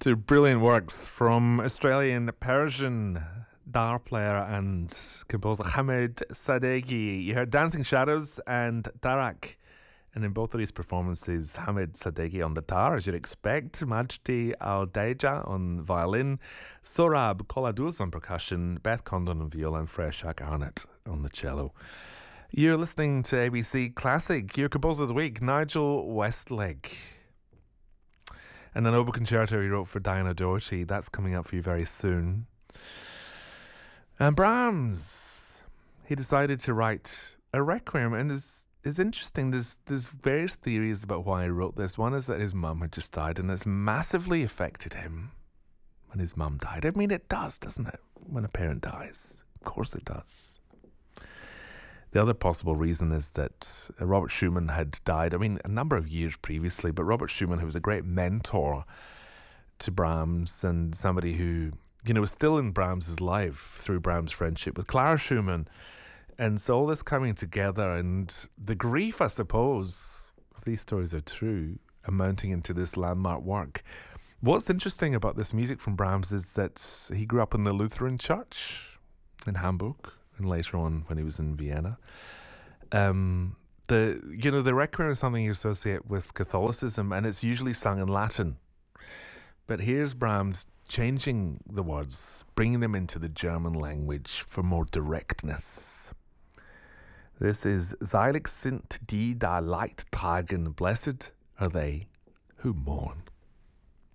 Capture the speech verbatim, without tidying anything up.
to brilliant works from Australian Persian dar player and composer Hamid Sadeghi. You heard Dancing Shadows and Darak. And in both of these performances, Hamid Sadeghi on the tar, as you'd expect, Majdi Al-Daija on violin, Sorab Koladuz on percussion, Beth Condon on viola, and Freshak Arnott on the cello. You're listening to A B C Classic. Your composer of the week, Nigel Westlake. And an oboe concerto he wrote for Diana Doherty. That's coming up for you very soon. And Brahms, he decided to write a requiem, and there's It's interesting. There's there's various theories about why he wrote this. One is that his mum had just died, and this massively affected him when his mum died. I mean, it does, doesn't it? When a parent dies, of course it does. The other possible reason is that Robert Schumann had died. I mean, a number of years previously, but Robert Schumann, who was a great mentor to Brahms and somebody who, you know, was still in Brahms's life through Brahms' friendship with Clara Schumann. And so all this coming together and the grief, I suppose, if these stories are true, amounting into this landmark work. What's interesting about this music from Brahms is that he grew up in the Lutheran church in Hamburg and later on when he was in Vienna. Um, the you know, the requiem is something you associate with Catholicism, and it's usually sung in Latin. But here's Brahms changing the words, bringing them into the German language for more directness. This is Selig sind die da Leid tragen, blessed are they who mourn.